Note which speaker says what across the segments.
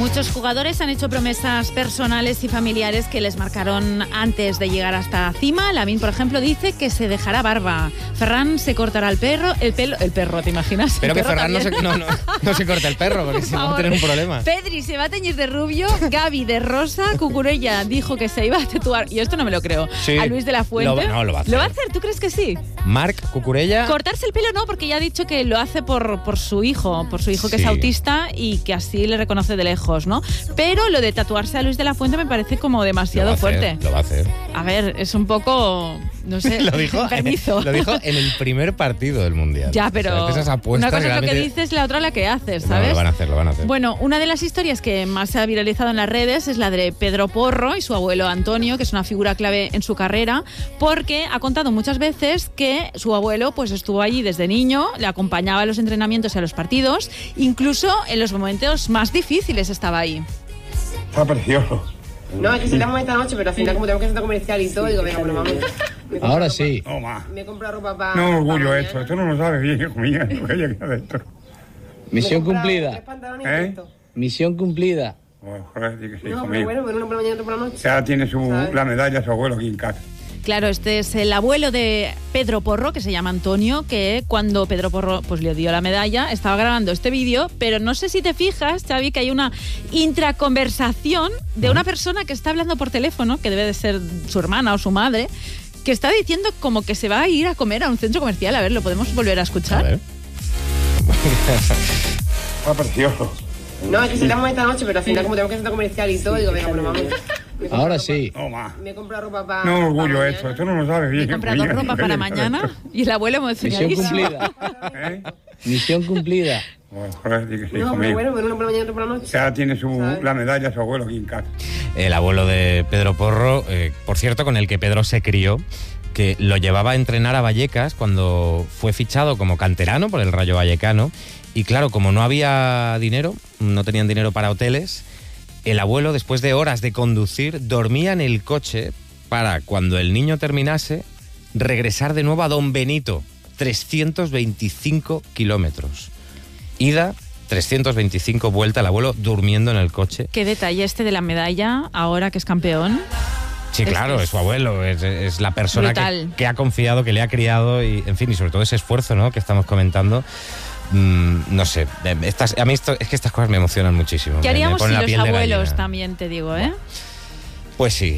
Speaker 1: Muchos jugadores han hecho promesas personales y familiares que les marcaron antes de llegar hasta la cima. Lamine, por ejemplo, dice que se dejará barba. Ferran se cortará el pelo, ¿te imaginas?
Speaker 2: Pero que Ferran no se corta el perro, porque si no va a tener un problema.
Speaker 1: Pedri se va a teñir de rubio, Gavi de rosa, Cucurella dijo que se iba a tatuar, y esto no me lo creo,
Speaker 2: sí,
Speaker 1: a Luis de la Fuente.
Speaker 2: Lo va a hacer.
Speaker 1: ¿Lo va a hacer? ¿Tú crees que sí?
Speaker 2: Marc Cucurella.
Speaker 1: Cortarse el pelo no, porque ya ha dicho que lo hace por su hijo que es autista y que así le reconoce de lejos, ¿no? Pero lo de tatuarse a Luis de la Fuente me parece como demasiado fuerte.
Speaker 2: Lo va a hacer.
Speaker 1: A ver, es un poco, no sé,
Speaker 2: lo dijo en el primer partido del Mundial.
Speaker 1: Ya, pero
Speaker 2: esas apuestas
Speaker 1: una cosa es lo que dices, la otra la que haces, ¿sabes?
Speaker 2: No, lo van a hacer.
Speaker 1: Bueno, una de las historias que más se ha viralizado en las redes es la de Pedro Porro y su abuelo Antonio, que es una figura clave en su carrera, porque ha contado muchas veces que su abuelo pues estuvo allí desde niño, le acompañaba a los entrenamientos y a los partidos, incluso en los momentos más difíciles estaba ahí.
Speaker 3: Está precioso.
Speaker 4: No, es que salíamos esta noche, pero al final como tenemos que hacer comercial y todo, digo, venga, pero vamos.
Speaker 2: Ahora sí.
Speaker 3: No más.
Speaker 4: Me he comprado ropa para...
Speaker 3: No, orgullo esto. Esto no lo sabes bien, hijo mío. Lo que ella queda dentro.
Speaker 5: Misión cumplida. Misión cumplida.
Speaker 3: Oh, joder, sí que sí, hijo
Speaker 4: No,
Speaker 3: mío.
Speaker 4: pero bueno, uno por la mañana, otro por la noche.
Speaker 3: Ya tiene la medalla su abuelo aquí en casa.
Speaker 1: Claro, este es el abuelo de Pedro Porro, que se llama Antonio, que cuando Pedro Porro pues le dio la medalla, estaba grabando este vídeo, pero no sé si te fijas, Xavi, que hay una intraconversación de una persona que está hablando por teléfono, que debe de ser su hermana o su madre, que está diciendo como que se va a ir a comer a un centro comercial. A ver, ¿lo podemos volver a escuchar?
Speaker 2: A ver.
Speaker 3: Está precioso.
Speaker 4: No, es que salíamos esta noche, pero al final como tenemos que hacer comercial y todo, digo, venga, pero vamos.
Speaker 5: Ahora sí.
Speaker 3: No más.
Speaker 4: Me he comprado ropa para...
Speaker 3: No, orgullo esto. Esto no lo sabes bien.
Speaker 1: He comprado ropa para mañana y el abuelo
Speaker 5: Misión
Speaker 1: emocionadísimo.
Speaker 5: cumplida. Misión cumplida.
Speaker 3: Oh, joder, sí que sí,
Speaker 4: No,
Speaker 3: hijo
Speaker 4: pero
Speaker 3: mío.
Speaker 4: bueno, uno por la mañana, otro por la noche.
Speaker 3: Ya tiene la medalla su abuelo aquí en casa.
Speaker 2: El abuelo de Pedro Porro, por cierto, con el que Pedro se crió, que lo llevaba a entrenar a Vallecas cuando fue fichado como canterano por el Rayo Vallecano. Y claro, como no había dinero, no tenían dinero para hoteles, el abuelo, después de horas de conducir, dormía en el coche para, cuando el niño terminase, regresar de nuevo a Don Benito. 325 kilómetros. Ida, 325 vuelta, el abuelo durmiendo en el coche.
Speaker 1: Qué detalle este de la medalla, ahora que es campeón.
Speaker 2: Sí, claro, es su abuelo, es la persona que ha confiado, que le ha criado y, en fin, y sobre todo ese esfuerzo, ¿no?, que estamos comentando. No sé, a mí es que estas cosas me emocionan muchísimo.
Speaker 1: ¿Qué haríamos si los abuelos
Speaker 2: también,
Speaker 1: también, te digo, eh?
Speaker 2: Pues sí.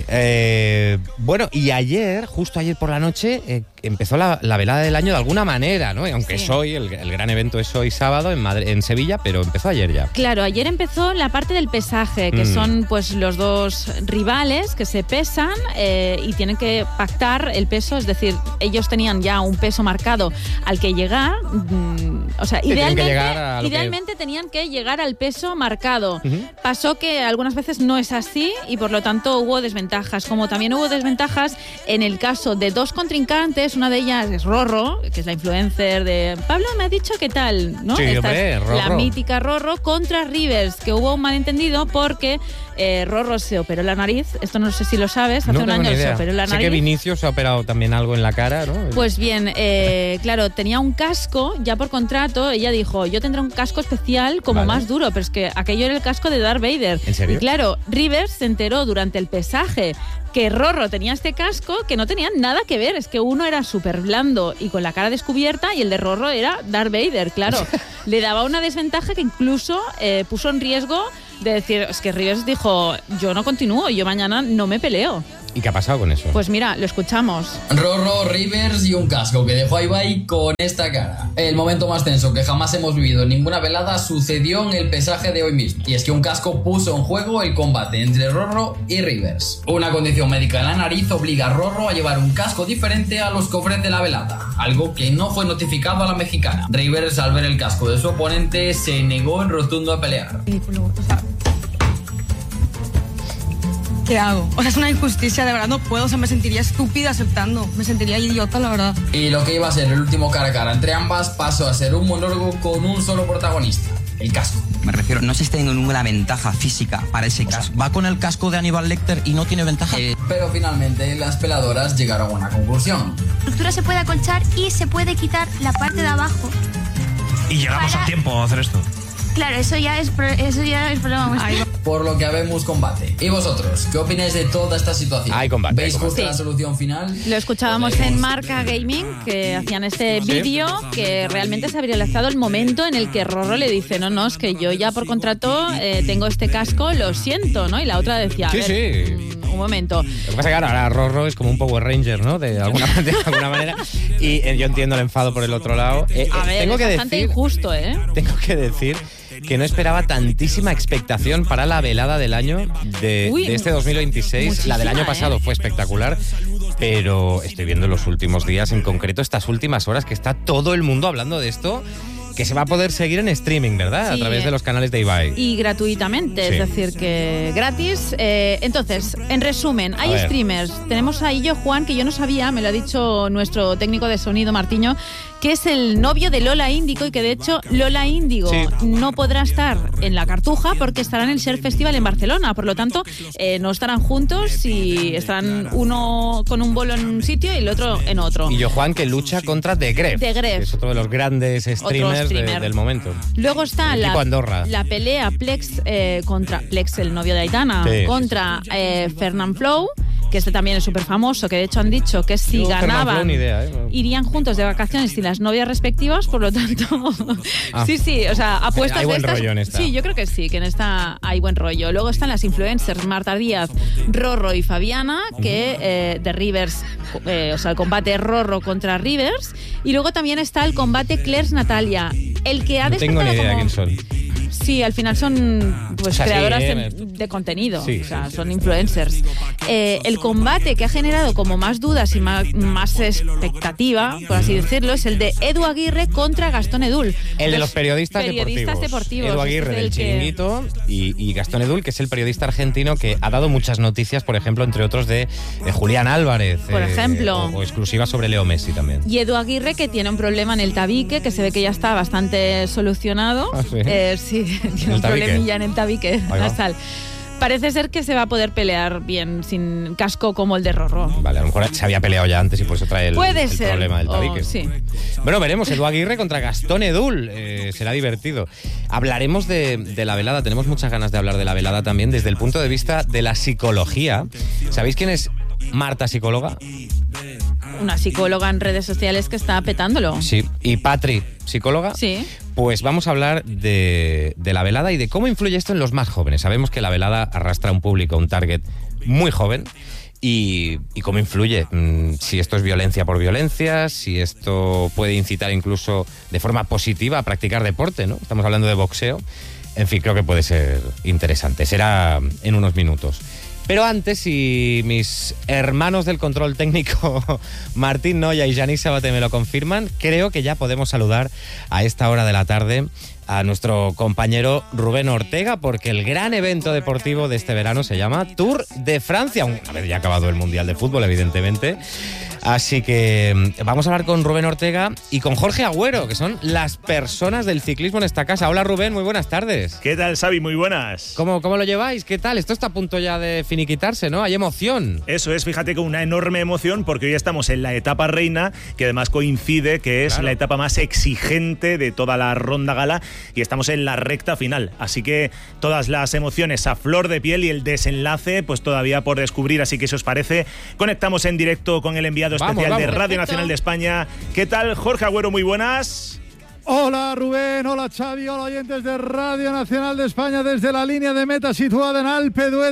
Speaker 2: Bueno, y justo ayer por la noche, empezó la velada del año de alguna manera, ¿no? Aunque
Speaker 1: sí.
Speaker 2: el gran evento es hoy sábado en Sevilla, pero empezó ayer ya.
Speaker 1: Claro, ayer empezó la parte del pesaje, que son pues los dos rivales que se pesan y tienen que pactar el peso, es decir, ellos tenían ya un peso marcado al que llegar, o sea, idealmente tenían que llegar al peso marcado. Pasó que algunas veces no es así y por lo tanto hubo desventajas, como también hubo desventajas en el caso de dos contrincantes. Una de ellas es Rorro, que es la influencer de Pablo me ha dicho qué tal, ¿no?
Speaker 2: Sí,
Speaker 1: Esta
Speaker 2: hombre,
Speaker 1: es
Speaker 2: Rorro.
Speaker 1: La mítica Rorro contra Rivers, que hubo un malentendido porque Rorro se operó la nariz. Esto no sé si lo sabes, hace un año se operó la nariz.
Speaker 2: Sé que Vinicius se ha operado también algo en la cara, ¿no?
Speaker 1: Pues bien, claro, tenía un casco ya por contrato. Ella dijo, yo tendré un casco especial como más duro, pero es que aquello era el casco de Darth Vader.
Speaker 2: ¿En serio?
Speaker 1: Y claro, Rivers se enteró durante el pesaje que Rorro tenía este casco que no tenían nada que ver. Es que uno era súper blando y con la cara descubierta y el de Rorro era Darth Vader, claro. Le daba una desventaja que incluso puso en riesgo de decir, es que Rivers dijo, yo no continúo, yo mañana no me peleo.
Speaker 2: ¿Y qué ha pasado con eso?
Speaker 1: Pues mira, lo escuchamos.
Speaker 6: Rorro, Rivers y un casco que dejó a Ibai con esta cara. El momento más tenso que jamás hemos vivido en ninguna velada sucedió en el pesaje de hoy mismo. Y es que un casco puso en juego el combate entre Rorro y Rivers. Una condición médica en la nariz obliga a Rorro a llevar un casco diferente a los que ofrece la velada, algo que no fue notificado a la mexicana. Rivers, al ver el casco de su oponente, se negó en rotundo a pelear.
Speaker 7: ¿Qué hago? O sea, es una injusticia, de verdad no puedo, o sea, me sentiría estúpida aceptando, me sentiría idiota, la verdad.
Speaker 6: Y lo que iba a ser el último cara a cara entre ambas pasó a ser un monólogo con un solo protagonista, el casco.
Speaker 8: Me refiero, no se está teniendo ninguna ventaja física para ese casco. Va con el casco de Aníbal Lecter y no tiene ventaja.
Speaker 6: Pero finalmente las peladoras llegaron a una conclusión.
Speaker 9: La estructura se puede acolchar y se puede quitar la parte de abajo.
Speaker 10: Y llegamos a tiempo a hacer esto.
Speaker 7: Claro, eso ya es problema vuestro.
Speaker 6: Por lo que habemos combate. ¿Y vosotros? ¿Qué opináis de toda esta situación?
Speaker 2: Hay combate.
Speaker 6: ¿Veis
Speaker 2: hay combate.
Speaker 6: justa la solución final?
Speaker 1: Lo escuchábamos en Marca Gaming, que hacían este vídeo, que realmente se habría lanzado el momento en el que Rorro le dice, no, es que yo ya por contrato tengo este casco, lo siento, ¿no? Y la otra decía, un momento.
Speaker 2: Lo que pasa es que ahora Rorro es como un Power Ranger, ¿no? De alguna manera. Y yo entiendo el enfado por el otro lado.
Speaker 1: A ver,
Speaker 2: tengo
Speaker 1: es
Speaker 2: que
Speaker 1: bastante
Speaker 2: decir,
Speaker 1: injusto, ¿eh?
Speaker 2: Tengo que decir que no esperaba tantísima expectación para la velada del año de este 2026. La del año pasado fue espectacular, pero estoy viendo en los últimos días, en concreto estas últimas horas, que está todo el mundo hablando de esto, que se va a poder seguir en streaming, ¿verdad?
Speaker 1: Sí,
Speaker 2: a través de los canales de Ibai.
Speaker 1: Y gratuitamente, es decir, que gratis. Entonces, en resumen, hay streamers. Tenemos a Illo Juan, que yo no sabía, me lo ha dicho nuestro técnico de sonido, Martiño, que es el novio de Lola Índigo y que de hecho Lola Índigo no podrá estar en la Cartuja porque estará en el Surf Festival en Barcelona. Por lo tanto, no estarán juntos y estarán uno con un bolo en un sitio y el otro en otro.
Speaker 2: Y Illo Juan, que lucha contra The Gref.
Speaker 1: Que
Speaker 2: es otro de los grandes streamers del momento.
Speaker 1: Luego está la pelea Plex contra Plex, el novio de Aitana, contra Fernand Flow, que este también es súper famoso, que de hecho han dicho que si ganaban irían juntos de vacaciones sin las novias respectivas, por lo tanto sí, o sea, apuestas
Speaker 2: hay buen
Speaker 1: de estas,
Speaker 2: rollo en esta.
Speaker 1: Sí, yo creo que sí, que en esta hay buen rollo. Luego están las influencers Marta Díaz, Rorro y Fabiana, que de Rivers, o sea, el combate Rorro contra Rivers, y luego también está el combate Claire's Natalia, el que ha
Speaker 2: despertado. No tengo ni idea quién son.
Speaker 1: Sí, al final son creadoras de contenido, o sea, son influencers. El combate que ha generado como más dudas y más expectativa, por así decirlo, es el de Edu Aguirre contra Gastón Edul.
Speaker 2: El de los periodistas deportivos. Edu Aguirre del Chiringuito y Gastón Edul, que es el periodista argentino que ha dado muchas noticias, por ejemplo, entre otros de Julián Álvarez.
Speaker 1: Por ejemplo.
Speaker 2: O exclusivas sobre Leo Messi también.
Speaker 1: Y Edu Aguirre, que tiene un problema en el tabique, que se ve que ya está bastante solucionado. Sí, tiene un problemilla en el tabique nasal. Parece ser que se va a poder pelear bien sin casco como el de Rorro. Vale,
Speaker 2: a lo mejor se había peleado ya antes y por eso trae el problema del tabique.
Speaker 1: Sí.
Speaker 2: Bueno, veremos. Edu Aguirre contra Gastón Edul. Será divertido. Hablaremos de la velada. Tenemos muchas ganas de hablar de la velada también desde el punto de vista de la psicología. ¿Sabéis quién es Marta, psicóloga?
Speaker 1: Una psicóloga en redes sociales que está petándolo.
Speaker 2: Sí. ¿Y Patri, psicóloga?
Speaker 1: Sí.
Speaker 2: Pues vamos a hablar de la velada y de cómo influye esto en los más jóvenes. Sabemos que la velada arrastra a un público, un target muy joven. Y cómo influye, si esto es violencia por violencia, si esto puede incitar incluso de forma positiva a practicar deporte, ¿no? Estamos hablando de boxeo. En fin, creo que puede ser interesante. Será en unos minutos. Pero antes, si mis hermanos del control técnico, Martín Noya y Yanis Sabate, me lo confirman, creo que ya podemos saludar a esta hora de la tarde a nuestro compañero Rubén Ortega, porque el gran evento deportivo de este verano se llama Tour de Francia. A ver, ya ha acabado el Mundial de Fútbol, evidentemente. Así que vamos a hablar con Rubén Ortega y con Jorge Agüero, que son las personas del ciclismo en esta casa. Hola Rubén, muy buenas tardes.
Speaker 9: ¿Qué tal, Xavi? Muy buenas.
Speaker 2: ¿Cómo lo lleváis? ¿Qué tal? Esto está a punto ya de finiquitarse, ¿no? Hay emoción.
Speaker 9: Eso es, fíjate que una enorme emoción, porque hoy estamos en la etapa reina, que además coincide que es la etapa más exigente de toda la ronda gala, y estamos en la recta final. Así que todas las emociones a flor de piel y el desenlace pues todavía por descubrir. Así que si os parece, conectamos en directo con el enviado especial de Radio Nacional de España. ¿Qué tal, Jorge Agüero? Muy buenas.
Speaker 10: Hola Rubén, hola Xavi, hola oyentes de Radio Nacional de España desde la línea de meta situada en Alpe d'Huez,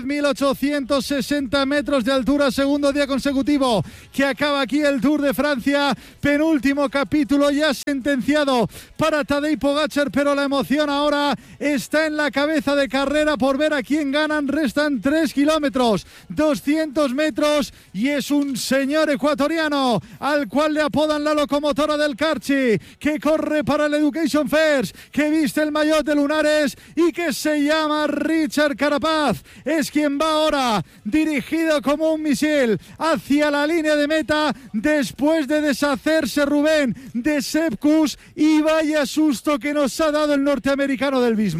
Speaker 10: 1860 metros de altura, segundo día consecutivo que acaba aquí el Tour de Francia, penúltimo capítulo ya sentenciado para Tadej Pogačar, pero la emoción ahora está en la cabeza de carrera por ver a quién ganan. Restan 3 kilómetros, 200 metros y es un señor ecuatoriano al cual le apodan la locomotora del Carchi, que corre para el Education First, que viste el maillot de lunares y que se llama Richard Carapaz. Es quien va ahora dirigido como un misil hacia la línea de meta después de deshacerse, Rubén, de Sepp Kuss, y vaya susto que nos ha dado el norteamericano del Visma.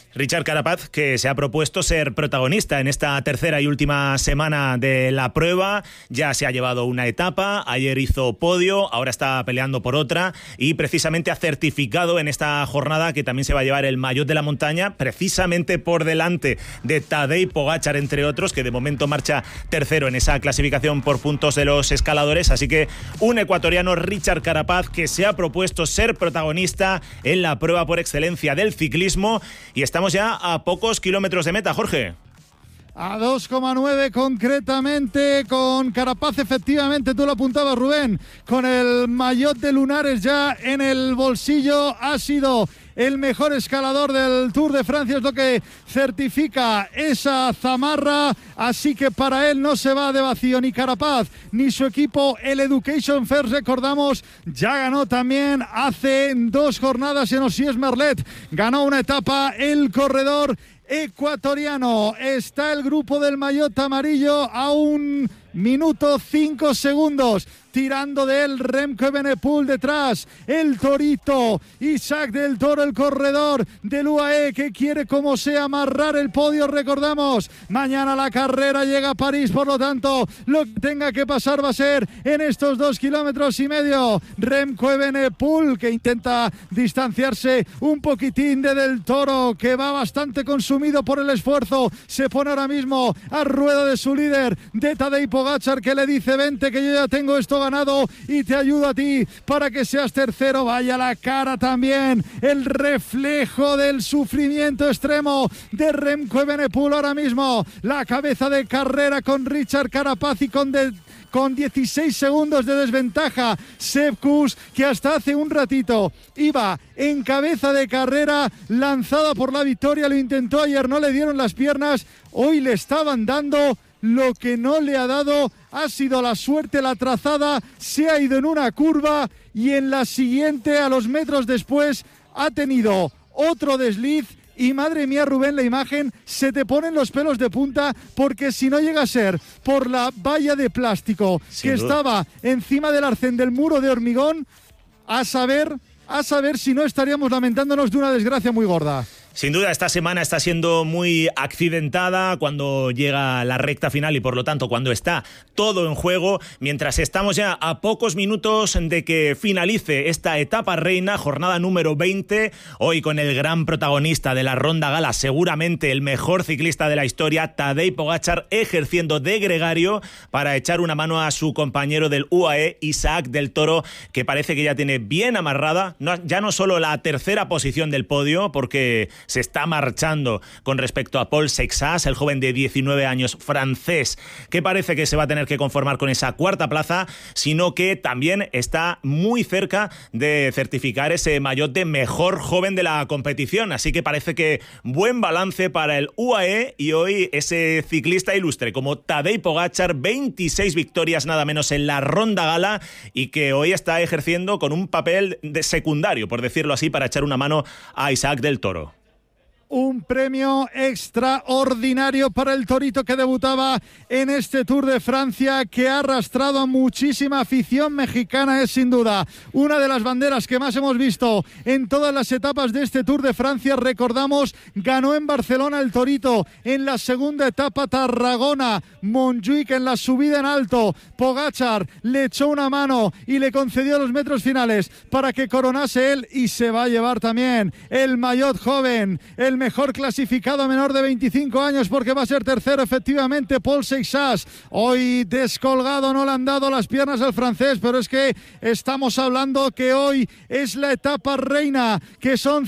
Speaker 9: Richard Carapaz, que se ha propuesto ser protagonista en esta tercera y última semana de la prueba. Ya se ha llevado una etapa, ayer hizo podio, ahora está peleando por otra y precisamente ha certificado en esta jornada que también se va a llevar el maillot de la montaña, precisamente por delante de Tadej Pogačar, entre otros, que de momento marcha tercero en esa clasificación por puntos de los escaladores. Así que un ecuatoriano, Richard Carapaz, que se ha propuesto ser protagonista en la prueba por excelencia del ciclismo, y estamos ya a pocos kilómetros de meta, Jorge.
Speaker 10: A 2,9 concretamente, con Carapaz, efectivamente, tú lo apuntabas, Rubén, con el maillot de lunares ya en el bolsillo. Ha sido el mejor escalador del Tour de Francia, es lo que certifica esa zamarra, así que para él no se va de vacío ni Carapaz ni su equipo. El Education First, recordamos, ya ganó también hace 2 jornadas en Osiers Merlet, ganó una etapa el corredor ecuatoriano. Está el grupo del maillot amarillo a 1 minuto 5 segundos. Tirando de él Remco Evenepoel, detrás el Torito, Isaac del Toro, el corredor del UAE, que quiere como sea amarrar el podio. Recordamos, mañana la carrera llega a París, por lo tanto lo que tenga que pasar va a ser en estos 2,5 kilómetros. Remco Evenepoel, que intenta distanciarse un poquitín de del Toro, que va bastante consumido por el esfuerzo, se pone ahora mismo a rueda de su líder, de Tadej Pogačar, que le dice: vente que yo ya tengo esto ganado y te ayudo a ti para que seas tercero. Vaya la cara también, el reflejo del sufrimiento extremo de Remco Evenepoel ahora mismo, la cabeza de carrera con Richard Carapaz y con 16 segundos de desventaja Sepp Kuss, que hasta hace un ratito iba en cabeza de carrera, lanzada por la victoria. Lo intentó ayer, no le dieron las piernas, hoy le estaban dando. Lo que no le ha dado ha sido la suerte. La trazada se ha ido en una curva y en la siguiente, a los metros después, ha tenido otro desliz. Y madre mía, Rubén, la imagen, se te ponen los pelos de punta, porque si no llega a ser por la valla de plástico que estaba encima del arcén del muro de hormigón, a saber si no estaríamos lamentándonos de una desgracia muy gorda.
Speaker 9: Sin duda, esta semana está siendo muy accidentada cuando llega la recta final y, por lo tanto, cuando está todo en juego. Mientras estamos ya a pocos minutos de que finalice esta etapa reina, jornada número 20, hoy con el gran protagonista de la Ronda Gala, seguramente el mejor ciclista de la historia, Tadej Pogačar, ejerciendo de gregario para echar una mano a su compañero del UAE, Isaac del Toro, que parece que ya tiene bien amarrada, ya no solo la tercera posición del podio, porque se está marchando con respecto a Paul Seixas, el joven de 19 años francés, que parece que se va a tener que conformar con esa cuarta plaza, sino que también está muy cerca de certificar ese maillot de mejor joven de la competición. Así que parece que buen balance para el UAE, y hoy ese ciclista ilustre como Tadej Pogačar, 26 victorias nada menos en la Ronda Gala, y que hoy está ejerciendo con un papel de secundario, por decirlo así, para echar una mano a Isaac del Toro.
Speaker 10: Un premio extraordinario para el Torito, que debutaba en este Tour de Francia, que ha arrastrado a muchísima afición mexicana. Es sin duda una de las banderas que más hemos visto en todas las etapas de este Tour de Francia. Recordamos, ganó en Barcelona el Torito en la segunda etapa, Tarragona, Montjuic en la subida en alto. Pogačar le echó una mano y le concedió los metros finales para que coronase él, y se va a llevar también el maillot joven, el mejor clasificado menor de 25 años, porque va a ser tercero efectivamente Paul Seixas. Hoy descolgado, no le han dado las piernas al francés, pero es que estamos hablando que hoy es la etapa reina, que son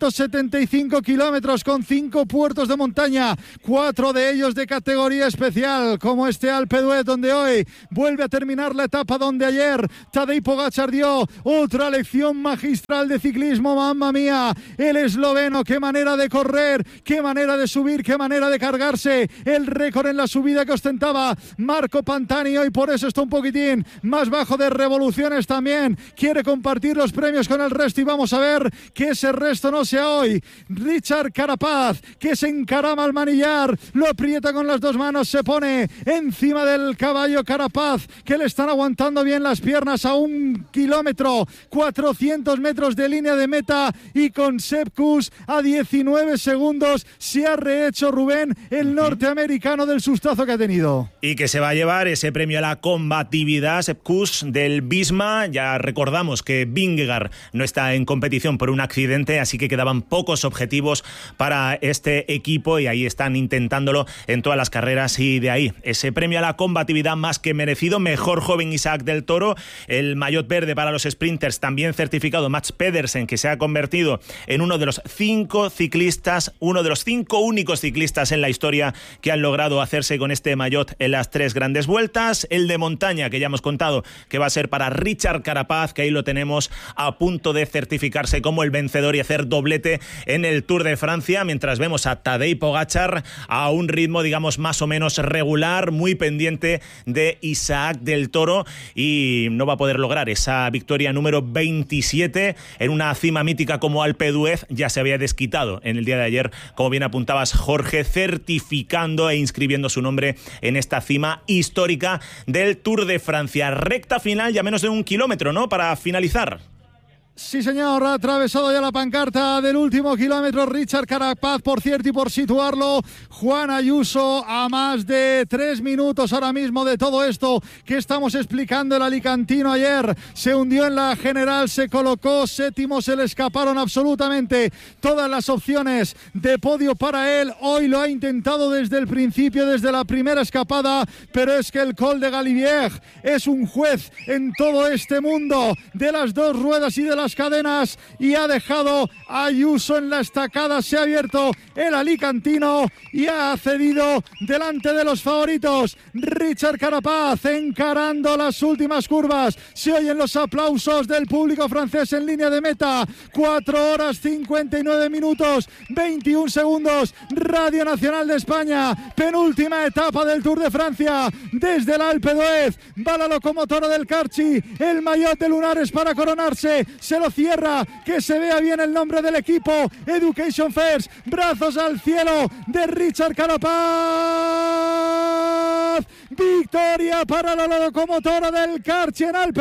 Speaker 10: 175 kilómetros con 5 puertos de montaña, 4 de ellos de categoría especial, como este Alpe d'Huez, donde hoy vuelve a terminar la etapa donde ayer Tadej Pogačar dio otra lección magistral de ciclismo. Mamma mía, el esloveno, qué manera de correr, qué manera de subir, qué manera de cargarse el récord en la subida que ostentaba Marco Pantani. Hoy por eso está un poquitín más bajo de revoluciones también. Quiere compartir los premios con el resto, y vamos a ver que ese resto no sea hoy. Richard Carapaz, que se encarama al manillar, lo aprieta con las dos manos, se pone encima del caballo. Carapaz, que le están aguantando bien las piernas, a 1 kilómetro, 400 metros de línea de meta, y con Sepp Kuss a 19 3 segundos se ha rehecho Rubén, el norteamericano, del sustazo que ha tenido.
Speaker 9: Y que se va a llevar ese premio a la combatividad, Sepp Kuss, del Visma. Ya recordamos que Vingegaard no está en competición por un accidente, así que quedaban pocos objetivos para este equipo y ahí están intentándolo en todas las carreras, y de ahí ese premio a la combatividad más que merecido. Mejor joven Isaac del Toro, el maillot verde para los sprinters también certificado Mats Pedersen, que se ha convertido en uno de los 5 ciclistas, uno de los 5 únicos ciclistas en la historia que han logrado hacerse con este maillot en las 3 grandes vueltas. El de montaña, que ya hemos contado que va a ser para Richard Carapaz, que ahí lo tenemos a punto de certificarse como el vencedor y hacer doblete en el Tour de Francia, mientras vemos a Tadej Pogačar a un ritmo, digamos, más o menos regular, muy pendiente de Isaac del Toro, y no va a poder lograr esa victoria número 27 en una cima mítica como Alpe d'Huez. Ya se había desquitado en el día de ayer, como bien apuntabas, Jorge, certificando e inscribiendo su nombre en esta cima histórica del Tour de Francia. Recta final, ya menos de 1 kilómetro, ¿no?, para finalizar.
Speaker 10: Sí, señor, ha atravesado ya la pancarta del último kilómetro Richard Carapaz, por cierto, y por situarlo, Juan Ayuso, a más de 3 minutos ahora mismo de todo esto que estamos explicando. El alicantino ayer se hundió en la general, se colocó séptimo, se le escaparon absolutamente todas las opciones de podio para él. Hoy lo ha intentado desde el principio, desde la primera escapada, pero es que el Col de Galibier es un juez en todo este mundo de las 2 ruedas y de las cadenas, y ha dejado a Ayuso en la estacada. Se ha abierto el alicantino y ha cedido delante de los favoritos. Richard Carapaz encarando las últimas curvas. Se oyen los aplausos del público francés en línea de meta. 4 horas 59 minutos 21 segundos. Radio Nacional de España, penúltima etapa del Tour de Francia. Desde el Alpe d'Huez va la locomotora del Carchi, el maillot de Lunares para coronarse. Se lo cierra, que se vea bien el nombre del equipo, Education First, brazos al cielo de Richard Carapaz. Victoria para la locomotora del Carchi en Alpe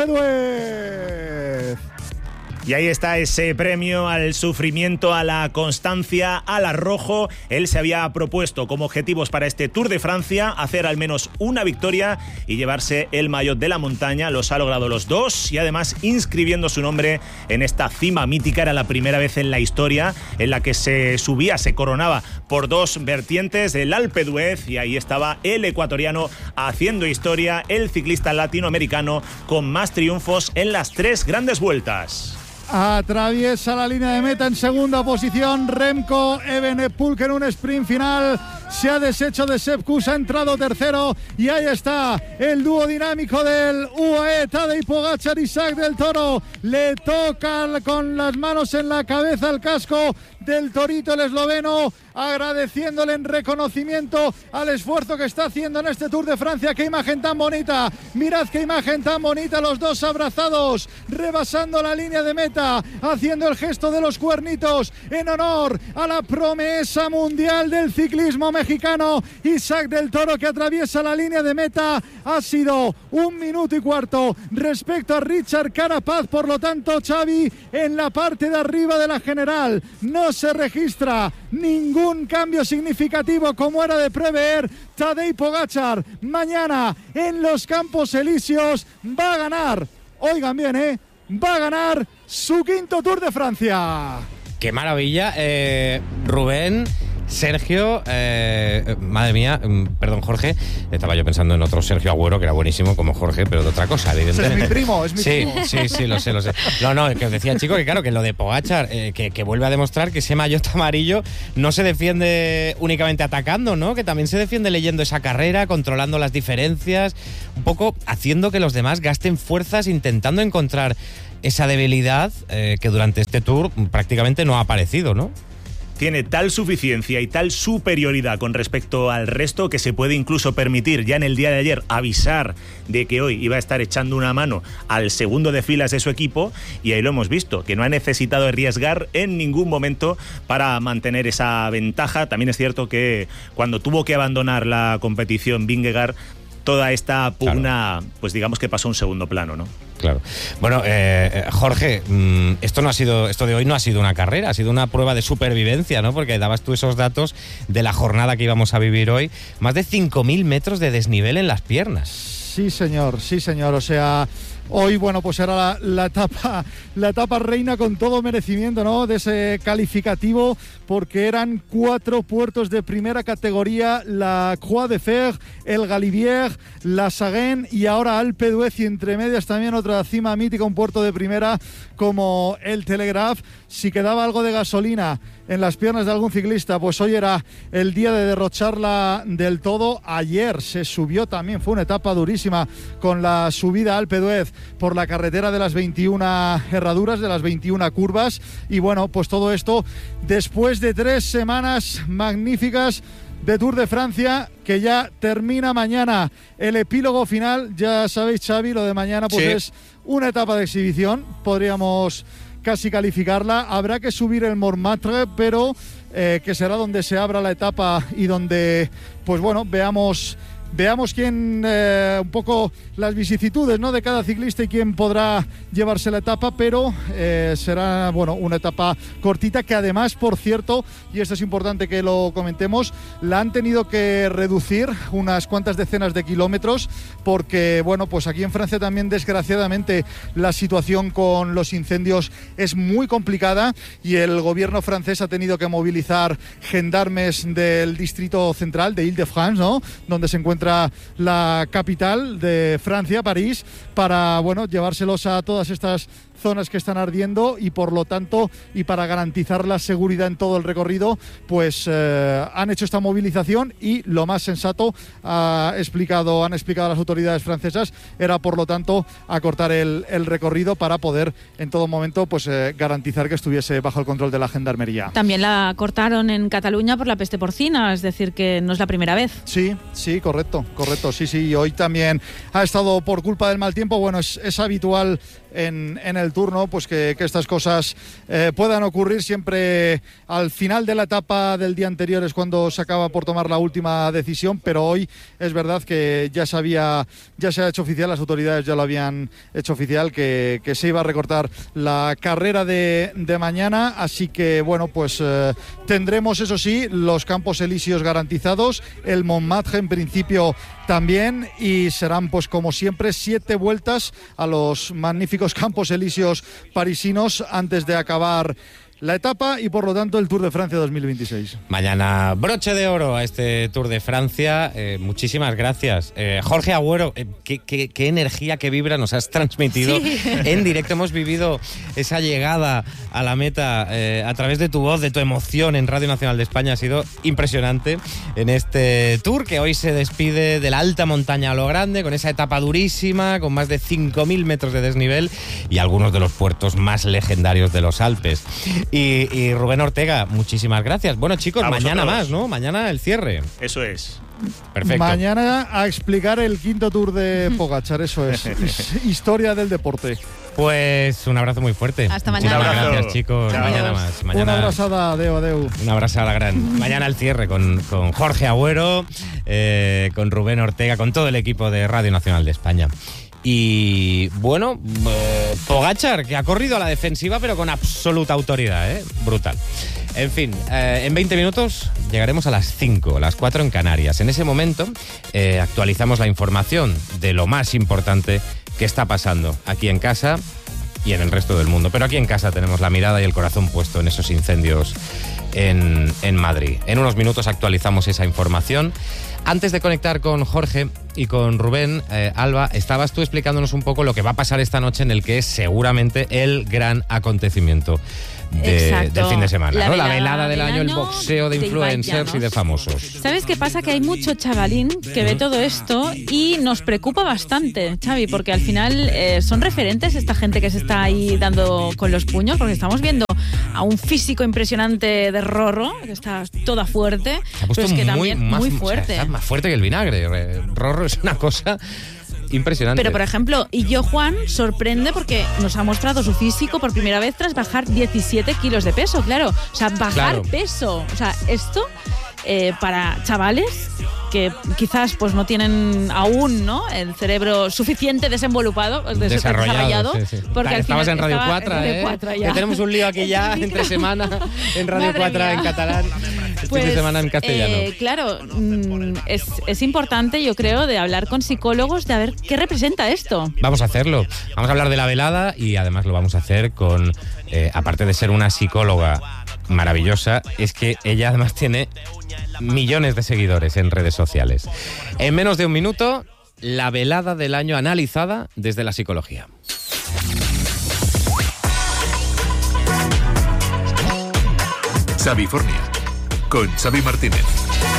Speaker 10: d'Huez.
Speaker 9: Y ahí está ese premio al sufrimiento, a la constancia, al arrojo. Él se había propuesto como objetivos para este Tour de Francia hacer al menos una victoria y llevarse el maillot de la montaña. Los ha logrado los 2 y además inscribiendo su nombre en esta cima mítica. Era la primera vez en la historia en la que se subía, se coronaba por 2 vertientes del Alpe d'Huez, y ahí estaba el ecuatoriano haciendo historia, el ciclista latinoamericano con más triunfos en las 3 grandes vueltas.
Speaker 10: Atraviesa la línea de meta en segunda posición Remco Evenepoel, que en un sprint final se ha deshecho de Sepp Kuss, ha entrado tercero, y ahí está el dúo dinámico del UAE, Tadej Pogačar, Isaac del Toro. Le toca con las manos en la cabeza el casco del torito, el esloveno, agradeciéndole en reconocimiento al esfuerzo que está haciendo en este Tour de Francia. ¡Qué imagen tan bonita! Mirad qué imagen tan bonita, los dos abrazados, rebasando la línea de meta, haciendo el gesto de los cuernitos en honor a la promesa mundial del ciclismo mexicano, Isaac del Toro, que atraviesa la línea de meta. Ha sido 1 minuto y cuarto respecto a Richard Carapaz, por lo tanto, Xavi, en la parte de arriba de la general no se registra ningún cambio significativo, como era de prever. Tadej Pogačar mañana en los Campos Elíseos va a ganar, oigan bien, va a ganar su 5º Tour de Francia.
Speaker 2: ¡Qué maravilla! Rubén, Sergio, madre mía, perdón, Jorge, estaba yo pensando en otro Sergio Agüero que era buenísimo como Jorge, pero de otra cosa, evidentemente.
Speaker 10: Es mi primo, es mi primo.
Speaker 2: Sí, lo sé. No, que os decía, chico, que claro, que lo de Pogačar, que vuelve a demostrar que ese maillot amarillo no se defiende únicamente atacando, ¿no? Que también se defiende leyendo esa carrera, controlando las diferencias, un poco haciendo que los demás gasten fuerzas, intentando encontrar esa debilidad que durante este Tour prácticamente no ha aparecido, ¿no?
Speaker 9: Tiene tal suficiencia y tal superioridad con respecto al resto que se puede incluso permitir ya en el día de ayer avisar de que hoy iba a estar echando una mano al segundo de filas de su equipo, y ahí lo hemos visto, que no ha necesitado arriesgar en ningún momento para mantener esa ventaja. También es cierto que cuando tuvo que abandonar la competición Vingegaard, toda esta pugna, pues digamos que pasó a un segundo plano, ¿no?
Speaker 2: Claro. Bueno, Jorge, esto de hoy no ha sido una carrera, ha sido una prueba de supervivencia, ¿no? Porque dabas tú esos datos de la jornada que íbamos a vivir hoy. Más de 5.000 metros de desnivel en las piernas.
Speaker 10: Sí, señor. O sea, hoy, bueno, pues era la etapa reina con todo merecimiento, ¿no? De ese calificativo, porque eran 4 puertos de primera categoría: la Croix de Fer, el Galibier, la Saguen y ahora Alpe d'Huez, y entre medias también otra cima mítica, un puerto de primera como el Telegraph. Si quedaba algo de gasolina en las piernas de algún ciclista, pues hoy era el día de derrocharla del todo. Ayer se subió también, fue una etapa durísima con la subida a Alpe d'Huez por la carretera de las 21 herraduras, de las 21 curvas, y bueno, pues todo esto después de 3 semanas magníficas de Tour de Francia, que ya termina mañana el epílogo final. Ya sabéis, Xavi, lo de mañana pues es una etapa de exhibición, podríamos casi calificarla. Habrá que subir el Montmartre, pero que será donde se abra la etapa y donde, pues bueno, veamos quién, un poco las vicisitudes, ¿no?, de cada ciclista y quién podrá llevarse la etapa, pero será, bueno, una etapa cortita que además, por cierto, y esto es importante que lo comentemos, la han tenido que reducir unas cuantas decenas de kilómetros porque, bueno, pues aquí en Francia también, desgraciadamente, la situación con los incendios es muy complicada y el gobierno francés ha tenido que movilizar gendarmes del distrito central de Île-de-France, ¿no?, donde se encuentra la capital de Francia, París, para, bueno, llevárselos a todas estas zonas que están ardiendo y por lo tanto, y para garantizar la seguridad en todo el recorrido, pues han hecho esta movilización y lo más sensato, han explicado las autoridades francesas, era por lo tanto acortar el recorrido para poder en todo momento pues garantizar que estuviese bajo el control de la gendarmería.
Speaker 1: También la cortaron en Cataluña por la peste porcina, es decir, que no es la primera vez.
Speaker 10: Sí, correcto, sí, hoy también ha estado por culpa del mal tiempo. Bueno, es habitual en el turno pues que estas cosas puedan ocurrir. Siempre al final de la etapa del día anterior es cuando se acaba por tomar la última decisión, pero hoy es verdad que ya se ha hecho oficial, las autoridades ya lo habían hecho oficial, que se iba a recortar la carrera de mañana, así que bueno, pues tendremos, eso sí, los Campos Elíseos garantizados, el Montmartre en principio también, y serán pues como siempre 7 vueltas a los magníficos Campos Elíseos parisinos antes de acabar la etapa y por lo tanto el Tour de Francia 2026.
Speaker 2: Mañana broche de oro a este Tour de Francia. Muchísimas gracias. Jorge Agüero, qué energía, qué vibra nos has transmitido en directo. Hemos vivido esa llegada a la meta a través de tu voz, de tu emoción en Radio Nacional de España. Ha sido impresionante en este Tour que hoy se despide de la alta montaña a lo grande, con esa etapa durísima, con más de 5.000 metros de desnivel y algunos de los puertos más legendarios de los Alpes. Y Rubén Ortega, muchísimas gracias. Bueno, chicos, mañana más, ¿no? Mañana el cierre.
Speaker 9: Eso es.
Speaker 2: Perfecto.
Speaker 10: Mañana a explicar el 5.º Tour de Pogačar, eso es. Historia del deporte.
Speaker 2: Pues un abrazo muy fuerte.
Speaker 1: Hasta mañana.
Speaker 2: Muchas gracias, chicos.
Speaker 9: Chao.
Speaker 2: Mañana más. Mañana,
Speaker 10: una abrazada, adeu.
Speaker 2: Una abrazada gran. Mañana el cierre con Jorge Agüero, con Rubén Ortega, con todo el equipo de Radio Nacional de España. Y bueno, Pogačar, que ha corrido a la defensiva pero con absoluta autoridad, brutal. En fin, en 20 minutos llegaremos a las 5, las 4 en Canarias. En ese momento actualizamos la información de lo más importante que está pasando aquí en casa y en el resto del mundo. Pero aquí en casa tenemos la mirada y el corazón puesto en esos incendios en Madrid. En unos minutos actualizamos esa información. Antes de conectar con Jorge y con Rubén, Alba, estabas tú explicándonos un poco lo que va a pasar esta noche en el que es seguramente el gran acontecimiento del fin de semana, ¿no? La velada del año, el boxeo de influencers y de famosos.
Speaker 1: ¿Sabes qué pasa? Que hay mucho chavalín que ve todo esto y nos preocupa bastante, Xavi, porque al final son referentes esta gente que se está ahí dando con los puños, porque estamos viendo a un físico impresionante de Rorro, que está toda fuerte, pero es que también muy fuerte.
Speaker 2: O sea, está más fuerte que el vinagre. Rorro es una cosa impresionante.
Speaker 1: Pero, por ejemplo, Illo Juan sorprende porque nos ha mostrado su físico por primera vez tras bajar 17 kilos de peso, claro. O sea, bajar peso. O sea, esto para chavales que quizás pues no tienen aún, ¿no?, el cerebro suficiente desarrollado,
Speaker 2: sí.
Speaker 1: porque al
Speaker 2: estabas
Speaker 1: final
Speaker 2: en Radio
Speaker 1: estaba
Speaker 2: 4,
Speaker 1: en Radio 4 ya.
Speaker 2: Que tenemos un lío aquí ya entre semana en Radio
Speaker 1: Madre
Speaker 2: 4
Speaker 1: mía.
Speaker 2: en catalán, fin de semana en castellano.
Speaker 1: Claro, es importante, yo creo, de hablar con psicólogos, de a ver qué representa esto.
Speaker 2: Vamos a hacerlo. Vamos a hablar de la velada y además lo vamos a hacer con, aparte de ser una psicóloga maravillosa, es que ella además tiene millones de seguidores en redes sociales. En menos de un minuto, la velada del año analizada desde la psicología.
Speaker 11: Xavifornia, con Xavi Martínez.